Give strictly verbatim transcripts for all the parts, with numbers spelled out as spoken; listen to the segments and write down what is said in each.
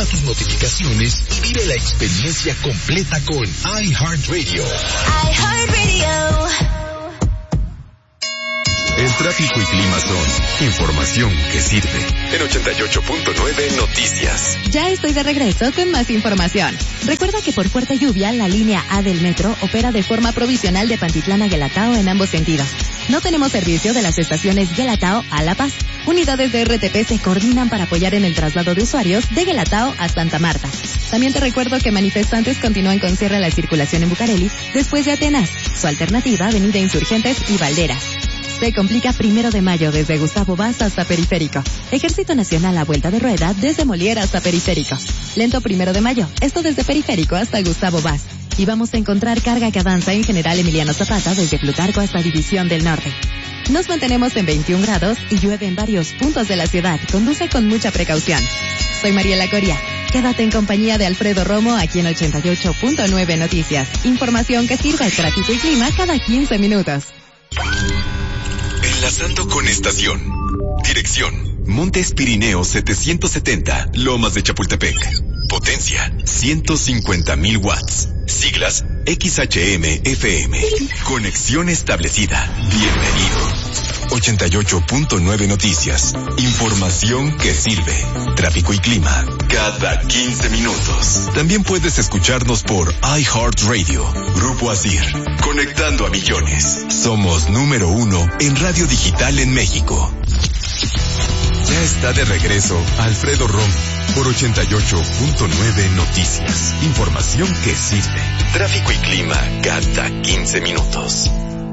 Activa tus notificaciones y vive la experiencia completa con iHeartRadio. iHeartRadio. El tráfico y clima son información que sirve. En ochenta y ocho punto nueve Noticias. Ya estoy de regreso con más información. Recuerda que por fuerte lluvia, la línea A del metro opera de forma provisional de Pantitlán a Guelatao en ambos sentidos. No tenemos servicio de las estaciones Guelatao a La Paz. Unidades de R T P se coordinan para apoyar en el traslado de usuarios de Guelatao a Santa Marta. También te recuerdo que manifestantes continúan con cierre a la circulación en Bucareli después de Atenas. Su alternativa, Avenida Insurgentes y Valderas. Se complica Primero de Mayo desde Gustavo Vaz hasta Periférico. Ejército Nacional a vuelta de rueda desde Molière hasta Periférico. Lento Primero de Mayo, esto desde Periférico hasta Gustavo Vaz. Y vamos a encontrar carga que avanza en General Emiliano Zapata desde Plutarco hasta División del Norte. Nos mantenemos en veintiún grados y llueve en varios puntos de la ciudad. Conduce con mucha precaución. Soy Mariela Coria. Quédate en compañía de Alfredo Romo aquí en ochenta y ocho punto nueve Noticias. Información que sirve al tráfico y clima cada quince minutos. Enlazando con estación. Dirección: Montes Pirineos setecientos setenta, Lomas de Chapultepec. Potencia: ciento cincuenta mil watts. Siglas: X H M F M. Conexión establecida. Bienvenido. ochenta y ocho punto nueve Noticias. Información que sirve. Tráfico y clima cada quince minutos. También puedes escucharnos por iHeartRadio. Grupo Asir. Conectando a millones. Somos número uno en radio digital en México. Ya está de regreso Alfredo Romo por ochenta y ocho punto nueve Noticias. Información que sirve. Tráfico y clima cada quince minutos.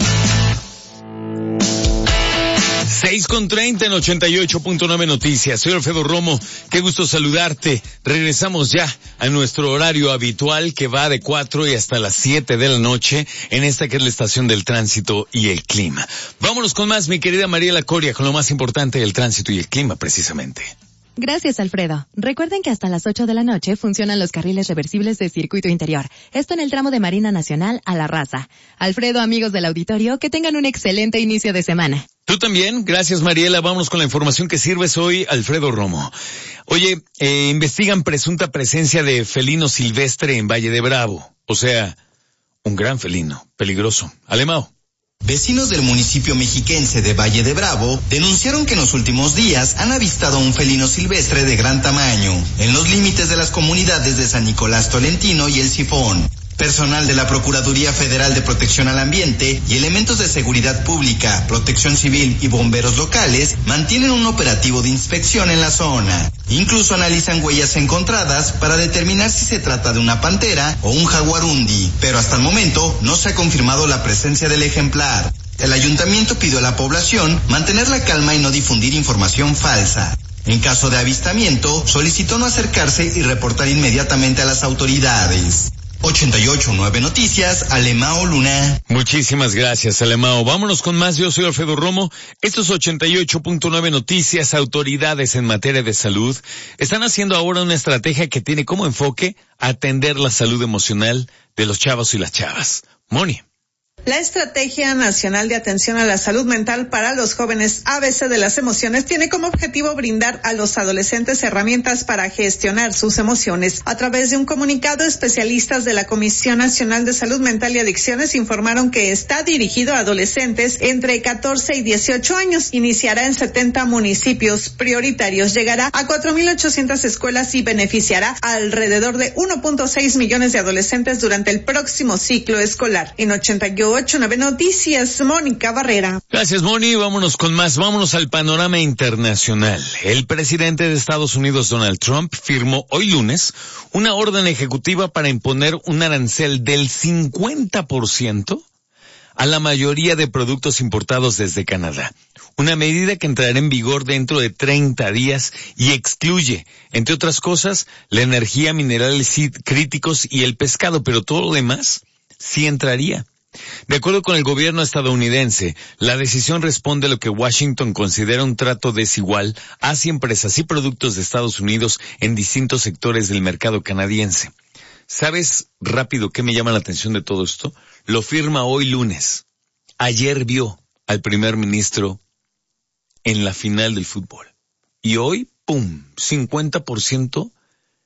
seis con treinta en ochenta y ocho punto nueve Noticias. Soy Alfredo Romo. Qué gusto saludarte. Regresamos ya a nuestro horario habitual que va de cuatro y hasta las siete de la noche en esta que es la estación del tránsito y el clima. Vámonos con más, mi querida Mariela Coria, con lo más importante del tránsito y el clima, precisamente. Gracias, Alfredo. Recuerden que hasta las ocho de la noche funcionan los carriles reversibles de circuito interior. Esto en el tramo de Marina Nacional a La Raza. Alfredo, amigos del auditorio, que tengan un excelente inicio de semana. Tú también. Gracias, Mariela. Vámonos con la información que sirve. Soy Alfredo Romo. Oye, eh, investigan presunta presencia de felino silvestre en Valle de Bravo. O sea, un gran felino, peligroso. Alemão. Vecinos del municipio mexiquense de Valle de Bravo denunciaron que en los últimos días han avistado a un felino silvestre de gran tamaño en los límites de las comunidades de San Nicolás Tolentino y El Sifón. Personal de la Procuraduría Federal de Protección al Ambiente y elementos de seguridad pública, protección civil y bomberos locales mantienen un operativo de inspección en la zona. Incluso analizan huellas encontradas para determinar si se trata de una pantera o un jaguarundi, pero hasta el momento no se ha confirmado la presencia del ejemplar. El ayuntamiento pidió a la población mantener la calma y no difundir información falsa. En caso de avistamiento, solicitó no acercarse y reportar inmediatamente a las autoridades. ochenta y ocho punto nueve Noticias, Alemão Luna. Muchísimas gracias, Alemão. Vámonos con más. Yo soy Alfredo Romo. Estos ochenta y ocho punto nueve Noticias. Autoridades en materia de salud están haciendo ahora una estrategia que tiene como enfoque atender la salud emocional de los chavos y las chavas. Moni. La Estrategia Nacional de Atención a la Salud Mental para los Jóvenes A B C de las Emociones tiene como objetivo brindar a los adolescentes herramientas para gestionar sus emociones. A través de un comunicado, especialistas de la Comisión Nacional de Salud Mental y Adicciones informaron que está dirigido a adolescentes entre catorce y dieciocho años. Iniciará en setenta municipios prioritarios, llegará a cuatro mil ochocientas escuelas y beneficiará a alrededor de uno punto seis millones de adolescentes durante el próximo ciclo escolar. En ochenta y ocho punto nueve Noticias, Mónica Barrera. Gracias, Moni. Vámonos con más. Vámonos al panorama internacional. El presidente de Estados Unidos, Donald Trump, firmó hoy lunes una orden ejecutiva para imponer un arancel del cincuenta por ciento a la mayoría de productos importados desde Canadá. Una medida que entrará en vigor dentro de treinta días y excluye, entre otras cosas, la energía, minerales críticos y el pescado, pero todo lo demás sí entraría. De acuerdo con el gobierno estadounidense, la decisión responde a lo que Washington considera un trato desigual hacia empresas y productos de Estados Unidos en distintos sectores del mercado canadiense. ¿Sabes rápido qué me llama la atención de todo esto? Lo firma hoy lunes. Ayer vio al primer ministro en la final del fútbol. Y hoy, ¡pum!, cincuenta por ciento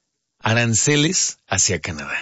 aranceles hacia Canadá.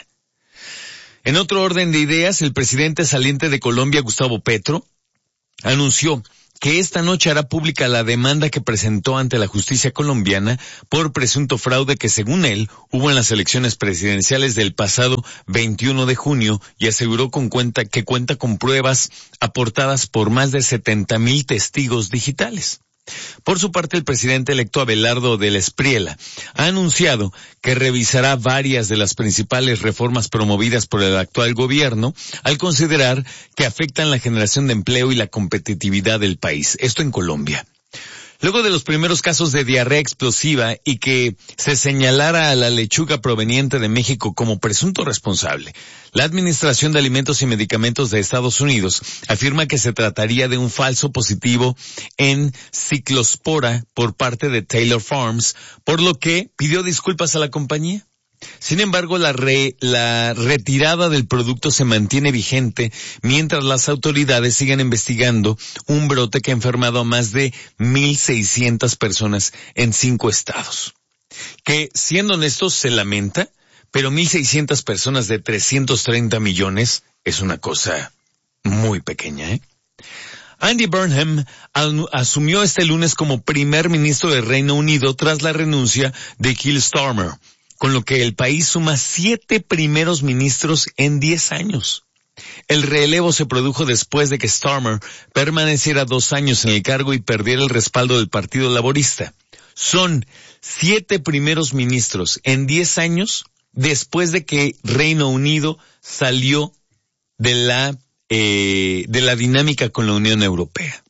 En otro orden de ideas, el presidente saliente de Colombia, Gustavo Petro, anunció que esta noche hará pública la demanda que presentó ante la justicia colombiana por presunto fraude que, según él, hubo en las elecciones presidenciales del pasado veintiuno de junio, y aseguró con cuenta que cuenta con pruebas aportadas por más de setenta mil testigos digitales. Por su parte, el presidente electo Abelardo del Espriella ha anunciado que revisará varias de las principales reformas promovidas por el actual gobierno al considerar que afectan la generación de empleo y la competitividad del país. Esto en Colombia. Luego de los primeros casos de diarrea explosiva y que se señalara a la lechuga proveniente de México como presunto responsable, la Administración de Alimentos y Medicamentos de Estados Unidos afirma que se trataría de un falso positivo en ciclospora por parte de Taylor Farms, por lo que pidió disculpas a la compañía. Sin embargo, la, re, la retirada del producto se mantiene vigente mientras las autoridades siguen investigando un brote que ha enfermado a más de mil seiscientas personas en cinco estados. Que, siendo honestos, se lamenta, pero mil seiscientas personas de trescientos treinta millones es una cosa muy pequeña, ¿eh? Andy Burnham asumió este lunes como primer ministro del Reino Unido tras la renuncia de Keir Starmer, con lo que el país suma siete primeros ministros en diez años. El relevo se produjo después de que Starmer permaneciera dos años en el cargo y perdiera el respaldo del Partido Laborista. Son siete primeros ministros en diez años después de que Reino Unido salió de la, eh, de la dinámica con la Unión Europea.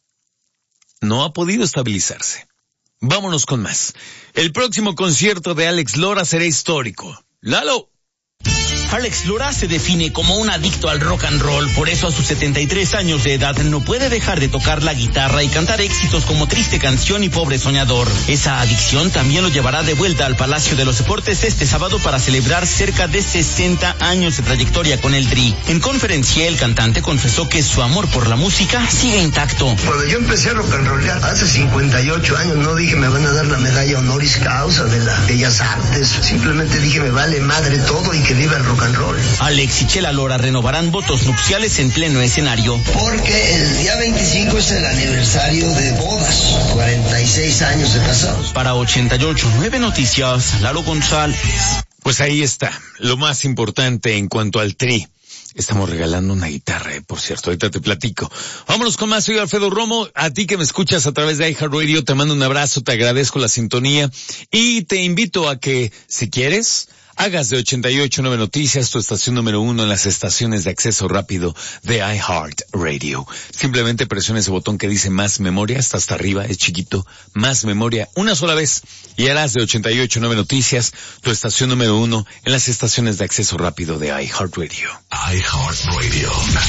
No ha podido estabilizarse. Vámonos con más. El próximo concierto de Alex Lora será histórico. ¡Lalo! Alex Lora se define como un adicto al rock and roll, por eso a sus setenta y tres años de edad no puede dejar de tocar la guitarra y cantar éxitos como Triste Canción y Pobre Soñador. Esa adicción también lo llevará de vuelta al Palacio de los Deportes este sábado para celebrar cerca de sesenta años de trayectoria con el Tri. En conferencia, el cantante confesó que su amor por la música sigue intacto. Cuando yo empecé a rock and rollear hace cincuenta y ocho años, no dije me van a dar la medalla honoris causa de las Bellas Artes, simplemente dije me vale madre todo y que viva el rock and roll. Alex y Chela Lora renovarán votos nupciales en pleno escenario. Porque el día veinticinco es el aniversario de bodas, cuarenta y seis años de casados. Para ochenta y ocho punto nueve Noticias, Lalo González. Pues ahí está, lo más importante en cuanto al Tri. Estamos regalando una guitarra, eh, por cierto, ahorita te platico. Vámonos con más, soy Alfredo Romo, a ti que me escuchas a través de iHeartRadio, te mando un abrazo, te agradezco la sintonía y te invito a que, si quieres, hagas de ochenta y ocho punto nueve Noticias tu estación número uno en las estaciones de acceso rápido de iHeartRadio. Simplemente presiona ese botón que dice más memoria, está hasta arriba, es chiquito, más memoria, una sola vez, y harás de ochenta y ocho punto nueve Noticias tu estación número uno en las estaciones de acceso rápido de iHeartRadio. iHeartRadio.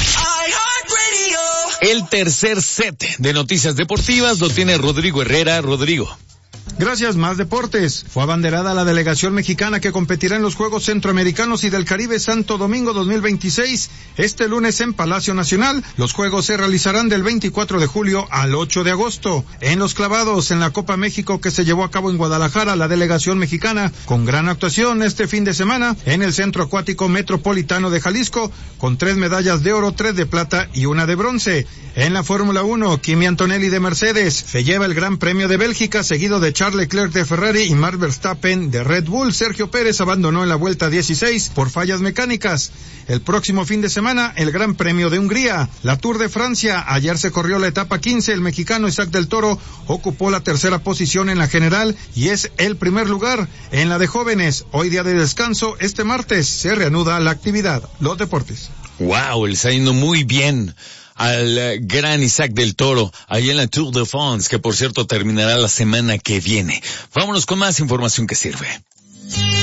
iHeartRadio. El tercer set de noticias deportivas lo tiene Rodrigo Herrera. Rodrigo. Gracias, más deportes. Fue abanderada la delegación mexicana que competirá en los Juegos Centroamericanos y del Caribe Santo Domingo dos mil veintiséis. Este lunes en Palacio Nacional, los Juegos se realizarán del veinticuatro de julio al ocho de agosto. En los clavados, en la Copa México que se llevó a cabo en Guadalajara, la delegación mexicana, con gran actuación este fin de semana, en el Centro Acuático Metropolitano de Jalisco, con tres medallas de oro, tres de plata y una de bronce. En la Fórmula uno, Kimi Antonelli de Mercedes se lleva el Gran Premio de Bélgica, seguido de Charles Leclerc de Ferrari y Max Verstappen de Red Bull. Sergio Pérez abandonó en la vuelta dieciséis por fallas mecánicas. El próximo fin de semana, el Gran Premio de Hungría, la Tour de Francia. Ayer se corrió la etapa quince, el mexicano Isaac del Toro ocupó la tercera posición en la general y es el primer lugar en la de jóvenes. Hoy día de descanso, este martes se reanuda la actividad. Los deportes. Wow, le está yendo muy bien al uh, gran Isaac del Toro, ahí en la Tour de France, que por cierto terminará la semana que viene. Vámonos con más información que sirve.